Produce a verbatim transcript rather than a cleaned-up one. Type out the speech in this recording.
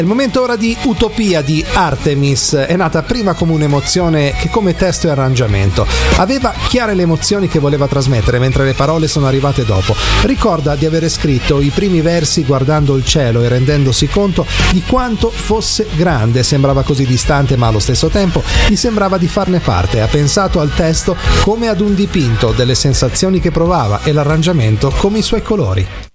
Il momento ora di Utopia di Artemis è nata prima come un'emozione che come testo e arrangiamento. Aveva chiare le emozioni che voleva trasmettere, mentre le parole sono arrivate dopo. Ricorda di avere scritto i primi versi guardando il cielo e rendendosi conto di quanto fosse grande. Sembrava così distante, ma allo stesso tempo gli sembrava di farne parte. Ha pensato al testo come ad un dipinto, delle sensazioni che provava, e l'arrangiamento come i suoi colori.